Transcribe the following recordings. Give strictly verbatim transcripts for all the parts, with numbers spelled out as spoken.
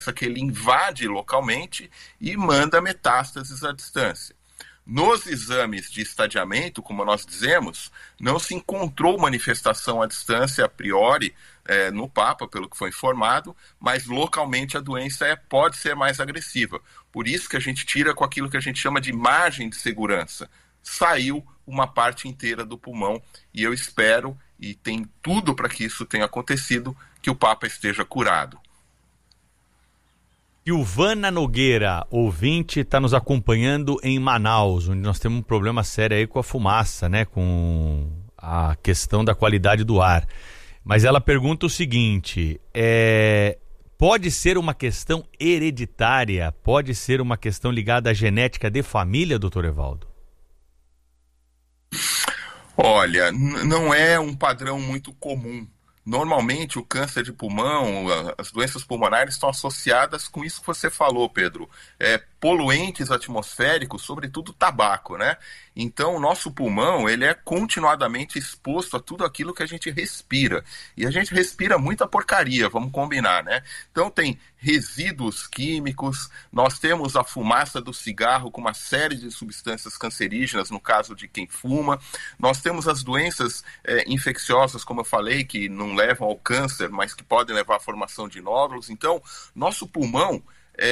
que ele invade localmente e manda metástases à distância. Nos exames de estadiamento, como nós dizemos, não se encontrou manifestação à distância a priori é, no Papa, pelo que foi informado, mas localmente a doença é, pode ser mais agressiva. Por isso que a gente tira com aquilo que a gente chama de margem de segurança. Saiu uma parte inteira do pulmão e eu espero, e tem tudo para que isso tenha acontecido, que o Papa esteja curado. Silvana Nogueira, ouvinte, está nos acompanhando em Manaus, onde nós temos um problema sério aí com a fumaça, né? Com a questão da qualidade do ar. Mas ela pergunta o seguinte, é, pode ser uma questão hereditária? Pode ser uma questão ligada à genética de família, doutor Evaldo? Olha, n- não é um padrão muito comum. Normalmente o câncer de pulmão, as doenças pulmonares estão associadas com isso que você falou, Pedro. É, poluentes atmosféricos, sobretudo tabaco, né? Então o nosso pulmão, ele é continuadamente exposto a tudo aquilo que a gente respira. E a gente respira muita porcaria, vamos combinar, né? Então tem resíduos químicos, nós temos a fumaça do cigarro com uma série de substâncias cancerígenas, no caso de quem fuma. Nós temos as doenças é, infecciosas, como eu falei, que não levam ao câncer, mas que podem levar à formação de nódulos. Então, nosso pulmão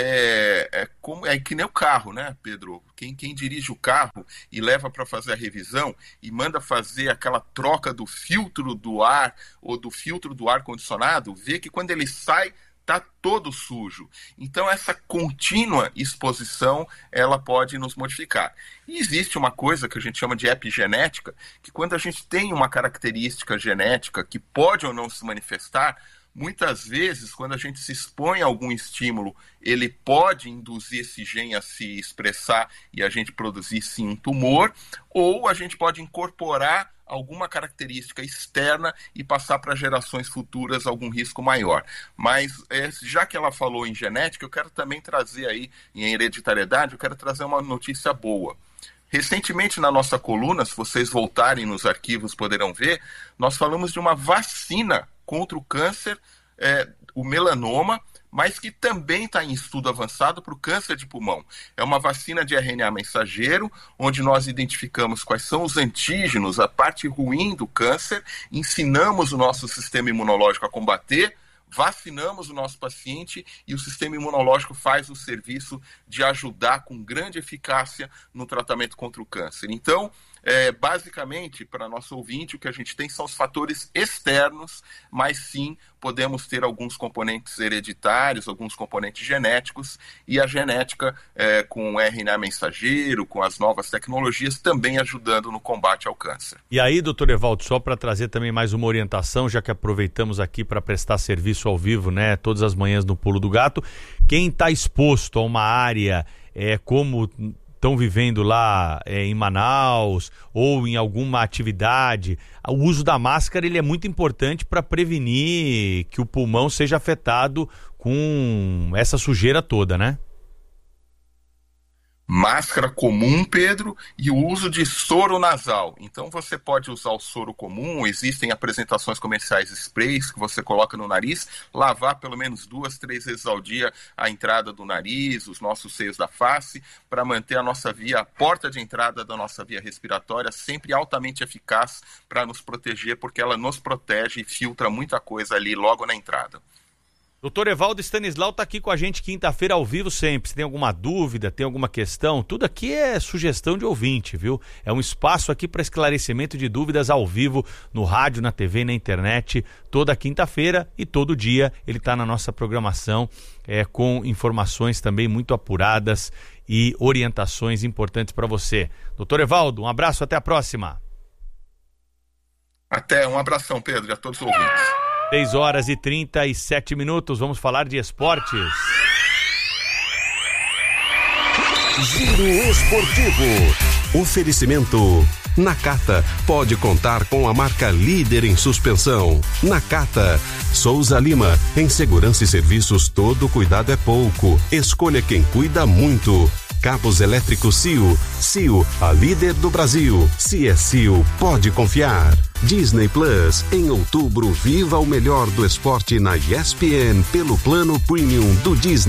é, é, como, é que nem o carro, né, Pedro? Quem, quem dirige o carro e leva para fazer a revisão e manda fazer aquela troca do filtro do ar ou do filtro do ar-condicionado, vê que quando ele sai, está todo sujo. Então essa contínua exposição, ela pode nos modificar. E existe uma coisa que a gente chama de epigenética, que quando a gente tem uma característica genética que pode ou não se manifestar, muitas vezes, quando a gente se expõe a algum estímulo, ele pode induzir esse gene a se expressar e a gente produzir sim um tumor, ou a gente pode incorporar alguma característica externa e passar para gerações futuras algum risco maior. Mas, é, já que ela falou em genética, eu quero também trazer aí, em hereditariedade, eu quero trazer uma notícia boa. Recentemente na nossa coluna, se vocês voltarem nos arquivos poderão ver, nós falamos de uma vacina contra o câncer, é, o melanoma, mas que também está em estudo avançado para o câncer de pulmão. É uma vacina de R N A mensageiro, onde nós identificamos quais são os antígenos, a parte ruim do câncer, ensinamos o nosso sistema imunológico a combater, vacinamos o nosso paciente e o sistema imunológico faz o serviço de ajudar com grande eficácia no tratamento contra o câncer. Então, é, basicamente, para nosso ouvinte, o que a gente tem são os fatores externos, mas sim podemos ter alguns componentes hereditários, alguns componentes genéticos, e a genética é, com o R N A mensageiro, com as novas tecnologias, também ajudando no combate ao câncer. E aí, doutor Evaldo, só para trazer também mais uma orientação, já que aproveitamos aqui para prestar serviço ao vivo, né, todas as manhãs no Pulo do Gato, quem está exposto a uma área é, como estão vivendo lá é, em Manaus ou em alguma atividade, o uso da máscara ele é muito importante para prevenir que o pulmão seja afetado com essa sujeira toda, né? Máscara comum, Pedro, e o uso de soro nasal. Então você pode usar o soro comum, existem apresentações comerciais sprays que você coloca no nariz, lavar pelo menos duas, três vezes ao dia a entrada do nariz, os nossos seios da face, para manter a nossa via, a porta de entrada da nossa via respiratória sempre altamente eficaz para nos proteger, porque ela nos protege e filtra muita coisa ali logo na entrada. Doutor Evaldo Stanislau está aqui com a gente quinta-feira ao vivo sempre. Se tem alguma dúvida, tem alguma questão, tudo aqui é sugestão de ouvinte, viu? É um espaço aqui para esclarecimento de dúvidas ao vivo, no rádio, na T V, na internet, toda quinta-feira e todo dia ele está na nossa programação é, com informações também muito apuradas e orientações importantes para você. Doutor Evaldo, um abraço, até a próxima. Até, um abração, Pedro, e a todos os ouvintes. seis horas e trinta e sete minutos, vamos falar de esportes. Giro Esportivo. Oferecimento. Nakata pode contar com a marca líder em suspensão. Nakata. Souza Lima. Em segurança e serviços, todo cuidado é pouco. Escolha quem cuida muito. Cabos elétricos C I O. C I O, a líder do Brasil. Se é C I O, pode confiar. Disney Plus. Em outubro, viva o melhor do esporte na E S P N pelo plano premium do Disney.